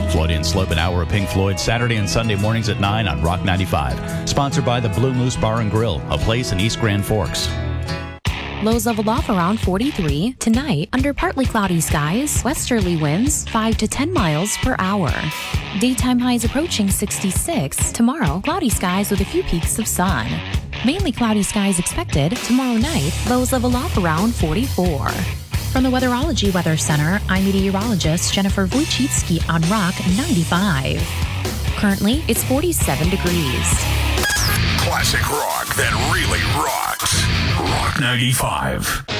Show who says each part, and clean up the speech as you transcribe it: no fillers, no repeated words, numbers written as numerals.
Speaker 1: Floyd Slope, an hour of Pink Floyd, Saturday and Sunday mornings at 9 on Rock 95. Sponsored by the Blue Moose Bar and Grill, a place in East Grand Forks.
Speaker 2: Lows level off around 43. Tonight, under partly cloudy skies, westerly winds 5 to 10 miles per hour. Daytime highs approaching 66. Tomorrow, cloudy skies with a few peaks of sun. Mainly cloudy skies expected. Tomorrow night, lows level off around 44. From the Weatherology Weather Center, I'm meteorologist Jennifer Wojcicki on Rock 95. Currently, it's 47 degrees.
Speaker 3: Classic rock that really rocks. Rock 95.